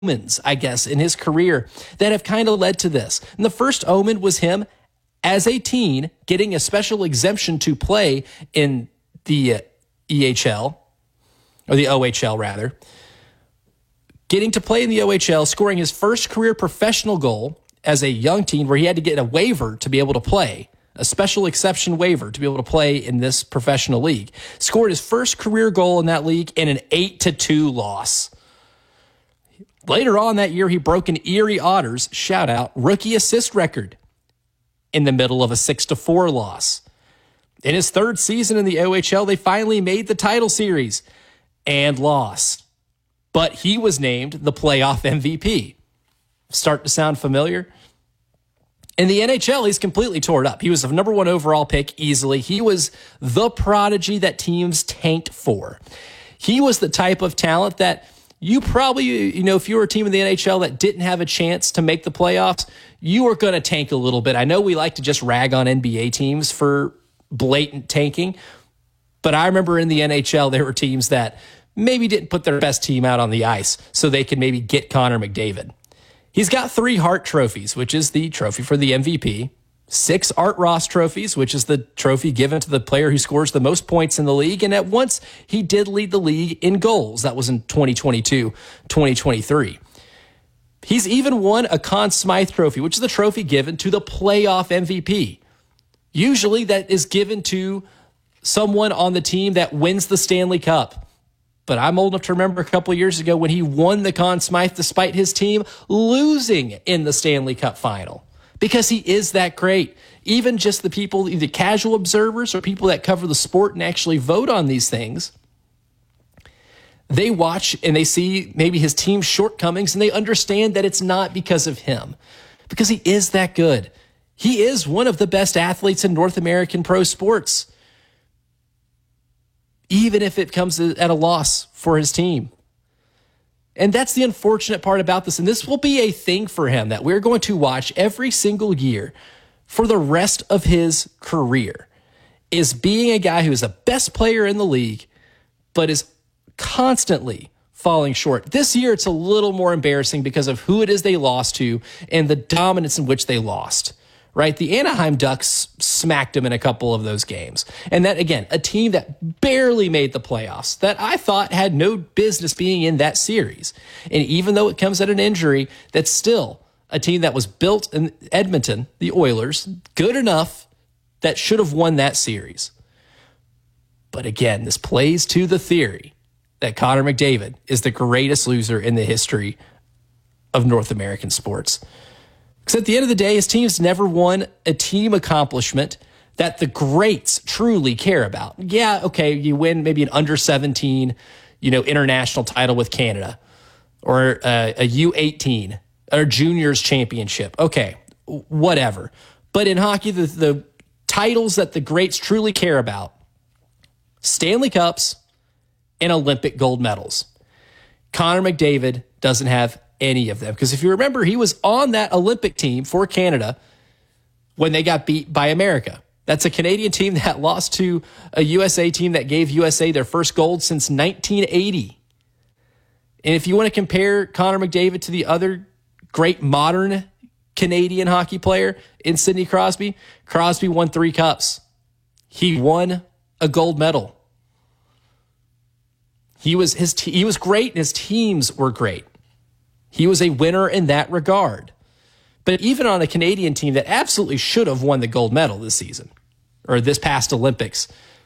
omens, I guess, in his career that have kind of led to this. And the first omen was him as a teen getting a special exemption to play in the EHL, or the OHL rather, getting to play in the OHL, scoring his first career professional goal as a young teen where he had to get a waiver to be able to play, a special exception waiver to be able to play in this professional league. Scored his first career goal in that league in an 8-2 loss. Later on that year, he broke an Erie Otters, shout out, rookie assist record in the middle of a 6-4 loss. In his third season in the OHL, they finally made the title series and lost. But he was named the playoff MVP. Start to sound familiar? In the NHL, he's completely tore it up. He was the number 1 overall pick easily. He was the prodigy that teams tanked for. He was the type of talent that you probably, if you were a team in the NHL that didn't have a chance to make the playoffs, you were going to tank a little bit. I know we like to just rag on NBA teams for blatant tanking, but I remember in the NHL, there were teams that maybe didn't put their best team out on the ice so they could maybe get Connor McDavid. He's got 3 Hart trophies, which is the trophy for the MVP, 6 Art Ross trophies, which is the trophy given to the player who scores the most points in the league. And at once, he did lead the league in goals. That was in 2022, 2023. He's even won a Conn Smythe trophy, which is the trophy given to the playoff MVP. Usually that is given to someone on the team that wins the Stanley Cup. But I'm old enough to remember a couple of years ago when he won the Conn Smythe despite his team losing in the Stanley Cup final. Because he is that great. Even just the people, either casual observers or people that cover the sport and actually vote on these things, they watch and they see maybe his team's shortcomings and they understand that it's not because of him. Because he is that good. He is one of the best athletes in North American pro sports. Even if it comes at a loss for his team. And that's the unfortunate part about this. And this will be a thing for him that we're going to watch every single year for the rest of his career, is being a guy who is the best player in the league, but is constantly falling short. This year, it's a little more embarrassing because of who it is they lost to and the dominance in which they lost. Right? The Anaheim Ducks smacked him in a couple of those games. And that, again, a team that barely made the playoffs, that I thought had no business being in that series. And even though it comes at an injury, that's still a team that was built in Edmonton, the Oilers, good enough that should have won that series. But again, this plays to the theory that Connor McDavid is the greatest loser in the history of North American sports. Because at the end of the day, his team's never won a team accomplishment that the greats truly care about. Yeah, okay, you win maybe an under-17, international title with Canada, or a U18, or juniors championship. Okay, whatever. But in hockey, the titles that the greats truly care about, Stanley Cups and Olympic gold medals. Connor McDavid doesn't have any of them. Because if you remember, he was on that Olympic team for Canada when they got beat by America. That's a Canadian team that lost to a USA team that gave USA their first gold since 1980. And if you want to compare Connor McDavid to the other great modern Canadian hockey player in Sidney Crosby, Crosby won 3 cups. He won a gold medal. He was great and his teams were great. He was a winner in that regard. But even on a Canadian team that absolutely should have won the gold medal this season, or this past Olympics,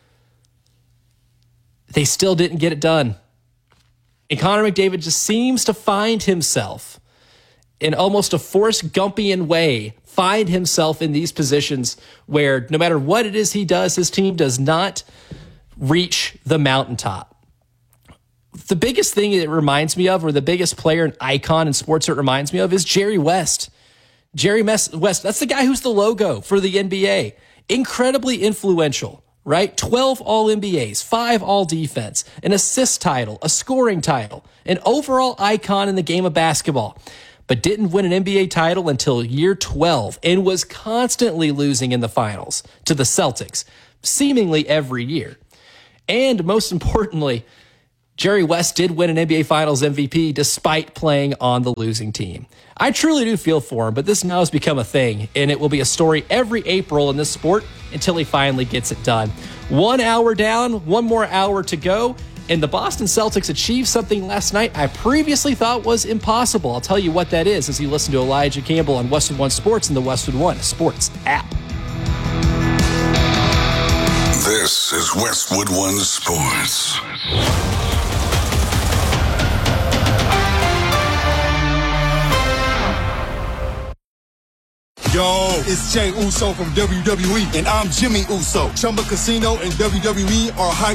they still didn't get it done. And Connor McDavid just seems to find himself in almost a Forrest Gumpian way, find himself in these positions where no matter what it is he does, his team does not reach the mountaintop. The biggest thing it reminds me of, or the biggest player and icon in sports it reminds me of, is Jerry West. Jerry West, that's the guy who's the logo for the NBA. Incredibly influential, right? 12 All-NBAs, 5 All-Defense, an assist title, a scoring title, an overall icon in the game of basketball, but didn't win an NBA title until year 12 and was constantly losing in the finals to the Celtics, seemingly every year. And most importantly, Jerry West did win an NBA Finals MVP despite playing on the losing team. I truly do feel for him, but this now has become a thing, and it will be a story every April in this sport until he finally gets it done. 1 hour down, one more hour to go, and the Boston Celtics achieved something last night I previously thought was impossible. I'll tell you what that is as you listen to Elijah Campbell on Westwood One Sports and the Westwood One Sports app. This is Westwood One Sports. Yo, it's Jay Uso from WWE, and I'm Jimmy Uso. Chumba Casino and WWE are hype